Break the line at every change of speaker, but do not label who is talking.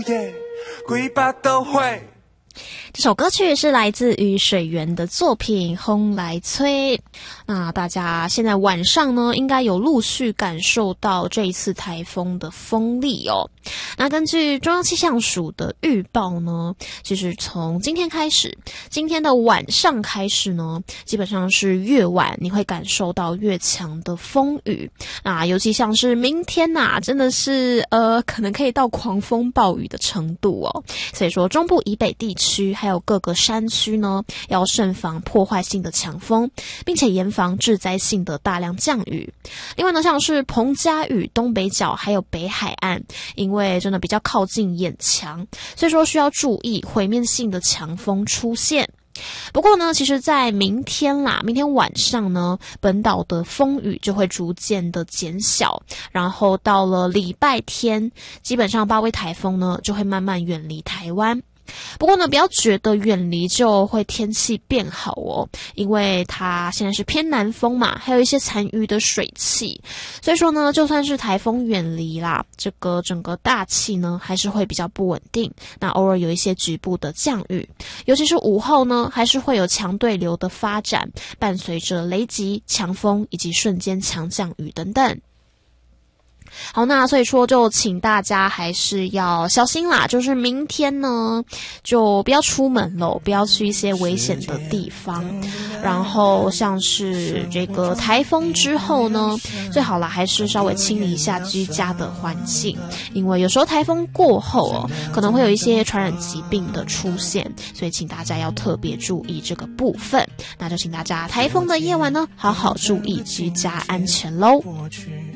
鬼巴都会。
这首歌曲是来自于水源的作品《风来吹》。那大家现在晚上呢，应该有陆续感受到这一次台风的风力哦。那根据中央气象署的预报呢，其实从今天开始，今天的晚上开始呢，基本上是越晚你会感受到越强的风雨。那尤其像是明天啊，真的是可能可以到狂风暴雨的程度哦。所以说中部以北地区还有各个山区呢，要慎防破坏性的强风，并且严防致灾性的大量降雨。另外呢，像是澎嘉屿东北角还有北海岸，因为真的比较靠近眼墙，所以说需要注意毁灭性的强风出现。不过呢，其实在明天晚上呢，本岛的风雨就会逐渐的减小，然后到了礼拜天，基本上八威台风呢就会慢慢远离台湾。不过呢，不要觉得远离就会天气变好哦，因为它现在是偏南风嘛，还有一些残余的水汽，所以说呢，就算是台风远离啦，这个整个大气呢还是会比较不稳定，那偶尔有一些局部的降雨，尤其是午后呢，还是会有强对流的发展，伴随着雷击、强风以及瞬间强降雨等等。好，那所以说就请大家还是要小心啦，就是明天呢就不要出门咯，不要去一些危险的地方，然后像是这个台风之后呢，最好啦还是稍微清理一下居家的环境，因为有时候台风过后哦，可能会有一些传染疾病的出现，所以请大家要特别注意这个部分。那就请大家台风的夜晚呢，好好注意居家安全咯。